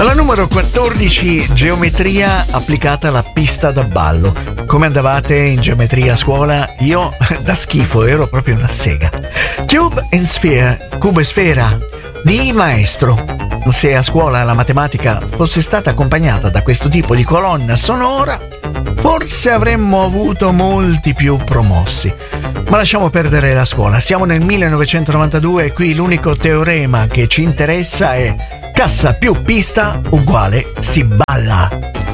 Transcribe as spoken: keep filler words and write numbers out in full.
Alla numero quattordici, geometria applicata alla pista da ballo. Come andavate in geometria a scuola? Io da schifo, ero proprio una sega. Cube and Sphere, cubo e sfera, di maestro. Se a scuola la matematica fosse stata accompagnata da questo tipo di colonna sonora, forse avremmo avuto molti più promossi. Ma lasciamo perdere la scuola. Siamo nel millenovecentonovantadue e qui l'unico teorema che ci interessa è cassa più pista uguale si balla.